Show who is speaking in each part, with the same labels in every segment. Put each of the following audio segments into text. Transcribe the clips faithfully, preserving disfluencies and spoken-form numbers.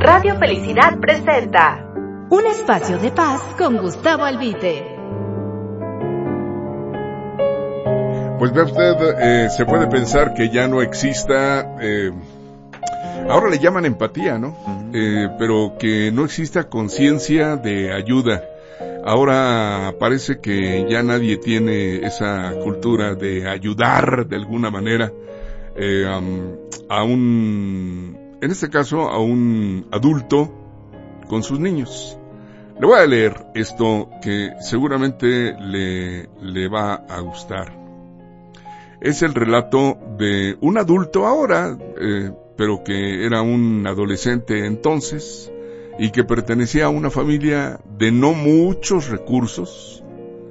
Speaker 1: Radio Felicidad presenta
Speaker 2: Un espacio de paz con Gustavo Albite.
Speaker 3: Pues ve usted, eh, se puede pensar que ya no exista, eh, ahora le llaman empatía, ¿no? Eh, pero que no exista conciencia de ayuda. Ahora parece que ya nadie tiene esa cultura de ayudar de alguna manera eh, um, a un, en este caso, a un adulto con sus niños. Le voy a leer esto que seguramente le, le va a gustar. Es el relato de un adulto ahora, eh, pero que era un adolescente entonces, y que pertenecía a una familia de no muchos recursos,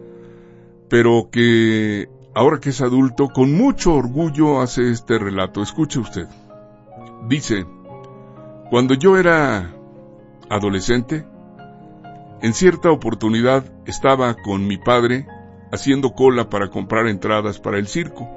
Speaker 3: pero que ahora que es adulto, con mucho orgullo hace este relato. Escuche usted. Dice: cuando yo era adolescente, en cierta oportunidad estaba con mi padre haciendo cola para comprar entradas para el circo.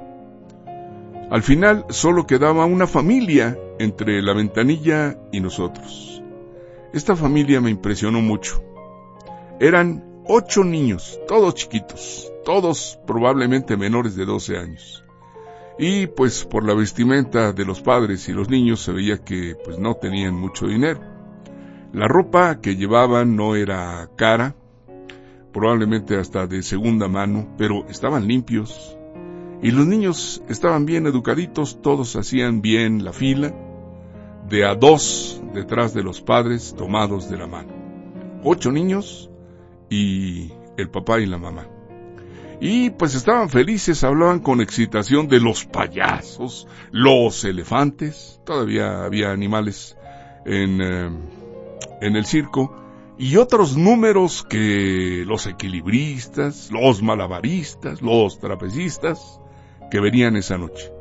Speaker 3: Al final solo quedaba una familia entre la ventanilla y nosotros. Esta familia me impresionó mucho. Eran ocho niños, todos chiquitos, todos probablemente menores de doce años. Y pues por la vestimenta de los padres y los niños se veía que pues no tenían mucho dinero. La ropa que llevaban no era cara, probablemente hasta de segunda mano, pero estaban limpios. Y los niños estaban bien educaditos, todos hacían bien la fila, de a dos detrás de los padres tomados de la mano. Ocho niños y el papá y la mamá. Y pues estaban felices, hablaban con excitación de los payasos, los elefantes, todavía había animales en, eh, en el circo, y otros números que los equilibristas, los malabaristas, los trapecistas, que venían esa noche.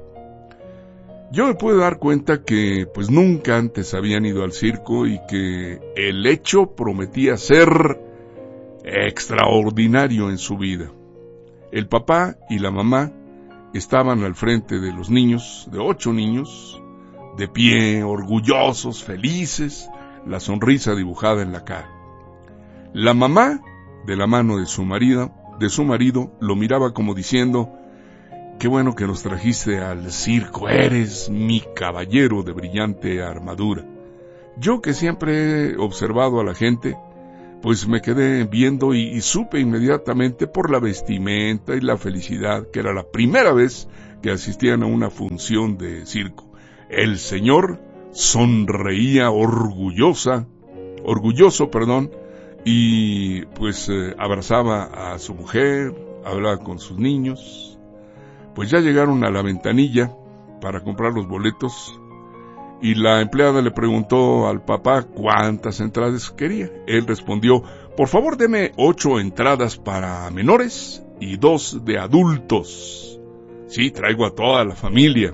Speaker 3: Yo me pude dar cuenta que pues nunca antes habían ido al circo y que el hecho prometía ser extraordinario en su vida. El papá y la mamá estaban al frente de los niños, de ocho niños, de pie, orgullosos, felices, la sonrisa dibujada en la cara. La mamá, de la mano de su marido, de su marido, lo miraba como diciendo: qué bueno que nos trajiste al circo, eres mi caballero de brillante armadura. Yo que siempre he observado a la gente, pues me quedé viendo y, y supe inmediatamente por la vestimenta y la felicidad que era la primera vez que asistían a una función de circo. El señor sonreía orgullosa, orgulloso, perdón, y pues eh, abrazaba a su mujer, hablaba con sus niños. Pues ya llegaron a la ventanilla para comprar los boletos y la empleada le preguntó al papá cuántas entradas quería. Él respondió: por favor deme ocho entradas para menores y dos de adultos. Sí, traigo a toda la familia.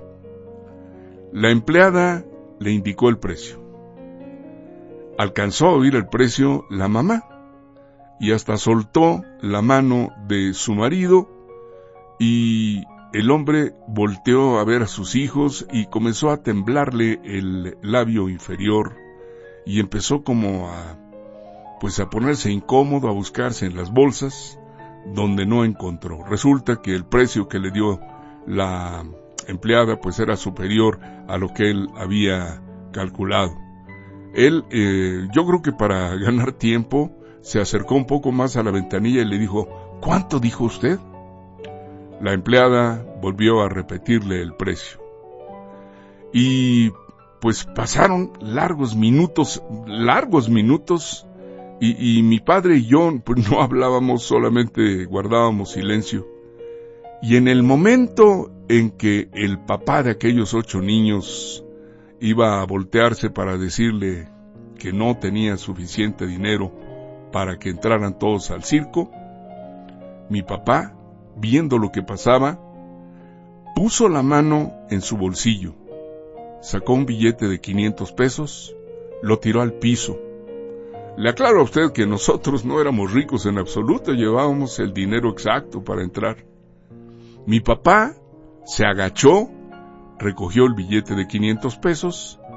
Speaker 3: La empleada le indicó el precio. Alcanzó a oír el precio la mamá y hasta soltó la mano de su marido y el hombre volteó a ver a sus hijos y comenzó a temblarle el labio inferior y empezó como a, pues a ponerse incómodo, a buscarse en las bolsas, donde no encontró. Resulta que el precio que le dio la empleada pues era superior a lo que él había calculado. Él, eh, yo creo que para ganar tiempo, se acercó un poco más a la ventanilla y le dijo: ¿cuánto dijo usted? La empleada volvió a repetirle el precio. Y pues pasaron largos minutos, largos minutos, y, y mi padre y yo pues no hablábamos, solamente guardábamos silencio. Y en el momento en que el papá de aquellos ocho niños iba a voltearse para decirle que no tenía suficiente dinero para que entraran todos al circo, mi papá, viendo lo que pasaba, puso la mano en su bolsillo, sacó un billete de quinientos pesos, lo tiró al piso. Le aclaro a usted que nosotros no éramos ricos en absoluto, llevábamos el dinero exacto para entrar. Mi papá se agachó, recogió el billete de quinientos pesos,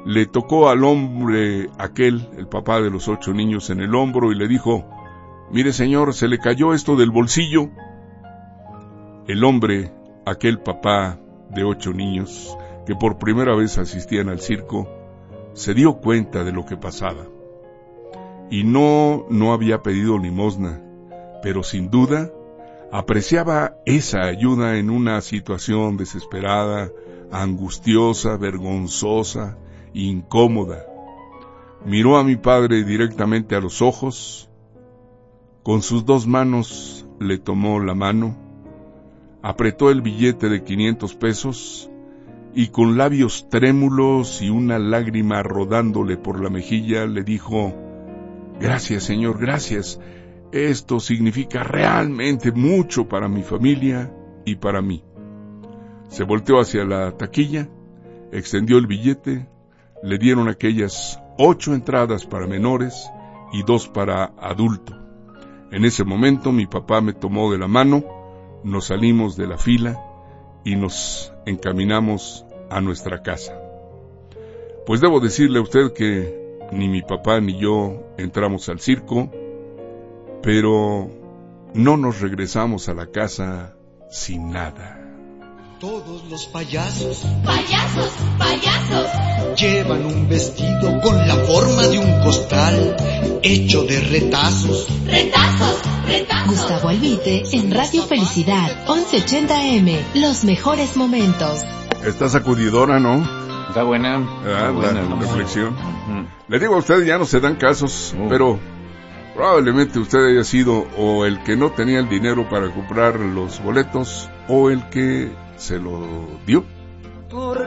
Speaker 3: le tocó al hombre aquel, el papá de los ocho niños, en el hombro y le dijo: «Mire, señor, se le cayó esto del bolsillo». El hombre, aquel papá de ocho niños, que por primera vez asistían al circo, se dio cuenta de lo que pasaba. Y no, no había pedido limosna, pero sin duda apreciaba esa ayuda en una situación desesperada, angustiosa, vergonzosa, incómoda. Miró a mi padre directamente a los ojos, con sus dos manos le tomó la mano, apretó el billete de quinientos pesos y con labios trémulos y una lágrima rodándole por la mejilla le dijo: «Gracias, señor, gracias. Esto significa realmente mucho para mi familia y para mí». Se volteó hacia la taquilla, extendió el billete, le dieron aquellas ocho entradas para menores y dos para adulto. En ese momento mi papá me tomó de la mano, nos salimos de la fila y nos encaminamos a nuestra casa. Pues debo decirle a usted que ni mi papá ni yo entramos al circo, pero no nos regresamos a la casa sin nada.
Speaker 4: Todos los payasos,
Speaker 5: payasos, payasos,
Speaker 4: llevan un vestido con la forma de un costal, hecho de retazos,
Speaker 5: retazos, retazos.
Speaker 2: Gustavo Albite en Radio Felicidad, once ochenta A M, los mejores momentos.
Speaker 3: Está sacudidora, ¿no?
Speaker 6: Está buena.
Speaker 3: Ah,
Speaker 6: buena
Speaker 3: la
Speaker 6: ¿no?
Speaker 3: reflexión.
Speaker 6: Uh-huh.
Speaker 3: Le digo a usted, ya no se dan casos,
Speaker 6: Uh.
Speaker 3: pero probablemente usted haya sido o el que no tenía el dinero para comprar los boletos o el que se lo dio.